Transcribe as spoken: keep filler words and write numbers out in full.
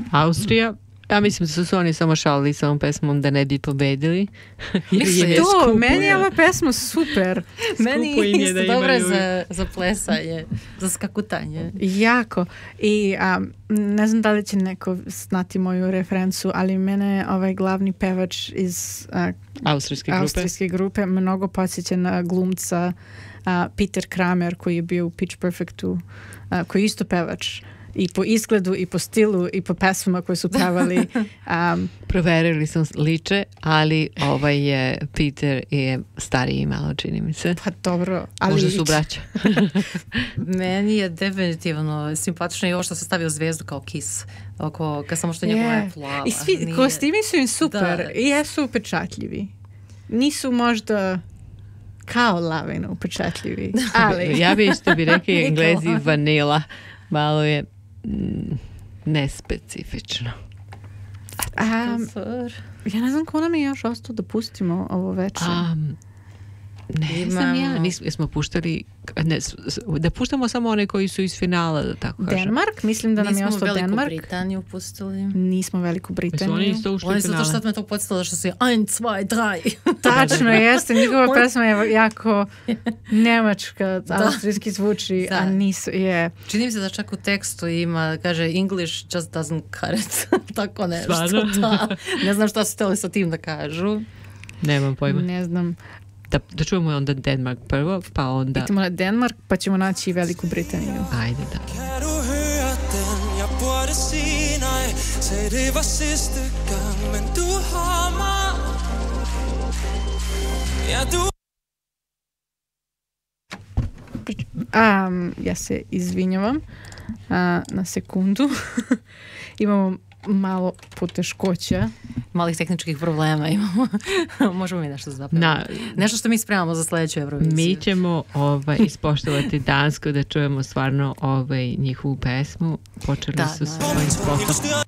Austrija. Ja mislim da su se oni samo šalili sa ovom pesmom da ne bi pobedili. Mislim, to, meni je ova pesma super. Meni je isto dobra za, za plesanje, za skakutanje. Jako. I a, ne znam da li će neko znati moju referencu, ali mene ovaj glavni pevač iz a, austrijske grupe. austrijske grupe mnogo podsjeća na glumca a, Peter Kramer koji je bio u Pitch Perfectu, a, koji je isto pevač. I po izgledu, i po stilu, i po pesmama koje su pevali. Um, Proverili sam liče, ali ovaj je Peter je stariji malo, čini mi se. Pa dobro. Ali možda su braća. Meni je definitivno simpatično i ovo što se stavio zvezdu kao Kiss. Oko, kad samo što njegova je plava. I svi nije... kostimi su im super. Da. I jesu upečatljivi. Nisu možda kao Lavina upečatljivi. Ali... ja bi isto bi rekli Englezi vanila. Malo je nespecifično. Um, ja ne znam ko nam je još ostao da pustimo ovo večer. Um, ne Imamo... znam ja. Nismo, smo puštali ne, da puštamo samo one koji su iz finala, da tako kažem. Denmark, mislim da nam Nismo je ostao Denmark. Nismo Veliku Britaniju pustili. Nismo Veliku Britaniju. Oni isto ušli Oni u finale. Zato što me to podsjetilo što su jedan, dva, tri. Tačno, jeste. Njegova pesma je jako nemačka, austrijski zvuči, da. A nisu, je. Čini mi se da čak u tekstu ima, kaže English just doesn't cut it. Tako nešto. Da. Ne znam šta su htjeli sa tim da kažu. Nemam pojma. Ne znam. Da, da čujemo onda Denmark prvo, pa onda... Idemo na Denmark, pa ćemo naći i Veliku Britaniju. Ajde, da. Kan du høre den? Jeg burde sige nej. Sagde det var sidste gang, men du har mig. Ja, du... Um, ja se izvinjavam uh, na sekundu. Imamo malo poteškoća. Malih tehničkih problema imamo. Možemo mi nešto zapravo. Nešto što mi spremamo za sljedeću Euroviziju. Mi ćemo ovaj, ispoštovati Dansku da čujemo stvarno ovaj, njihovu pesmu. Počeli da, su svojim spotom.